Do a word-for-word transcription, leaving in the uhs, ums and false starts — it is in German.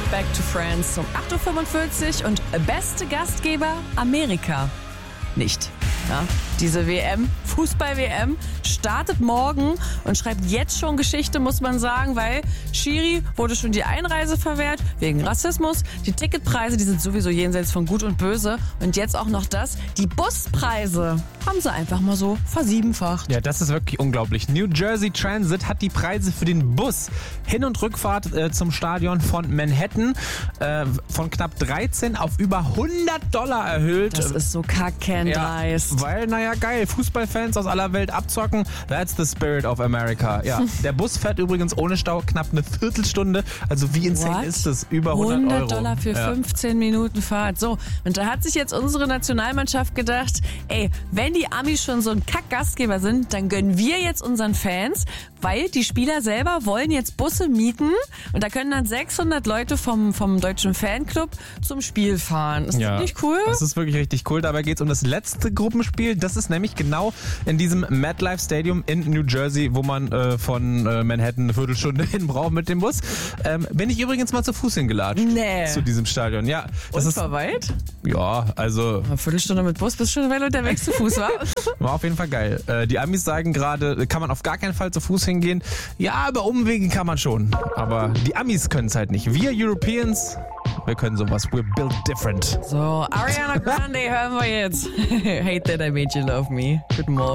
Back to France um acht Uhr fünfundvierzig und beste Gastgeber Amerika. Nicht. Ja, diese W M, Fußball-W M, startet morgen und schreibt jetzt schon Geschichte, muss man sagen, weil Schiri wurde schon die Einreise verwehrt wegen Rassismus. Die Ticketpreise, die sind sowieso jenseits von Gut und Böse. Und jetzt auch noch das, die Buspreise haben sie einfach mal so versiebenfacht. Ja, das ist wirklich unglaublich. New Jersey Transit hat die Preise für den Bus Hin- und Rückfahrt äh, zum Stadion von Manhattan äh, von knapp dreizehn auf über hundert Dollar erhöht. Das ist so kackendreist. Ja, weil, naja, geil, Fußballfans aus aller Welt abzocken, that's the spirit of America. Ja, der Bus fährt übrigens ohne Stau knapp eine Viertelstunde, also wie insane What? ist das? Über hundert Euro. hundert Dollar für ja. fünfzehn Minuten Fahrt. So, und da hat sich jetzt unsere Nationalmannschaft gedacht, ey, wenn die Amis schon so ein Kack-Gastgeber sind, dann gönnen wir jetzt unseren Fans, weil die Spieler selber wollen jetzt Busse mieten und da können dann sechshundert Leute vom, vom deutschen Fanclub zum Spiel fahren. Ist Ja, das nicht cool? Das ist wirklich richtig cool. Dabei geht es um das letzte Gruppenspiel. Das ist nämlich genau in diesem MetLife Stadium in New Jersey, wo man äh, von äh, Manhattan eine Viertelstunde hin braucht mit dem Bus. Ähm, bin ich übrigens mal zu Fuß hingelatscht. Nee. Zu diesem Stadion. Ja, das Und ist war weit? Ja, also Eine Viertelstunde mit Bus, bist schon eine Weile unterwegs zu Fuß, wa? war auf jeden Fall geil. Äh, die Amis sagen gerade, kann man auf gar keinen Fall zu Fuß hingehen. Ja, über Umwege kann man schon. Aber die Amis können es halt nicht. Wir Europeans, wir können sowas. We're built different. So, Ariana Grande hören wir jetzt. Hate that I made you love me. Guten Morgen.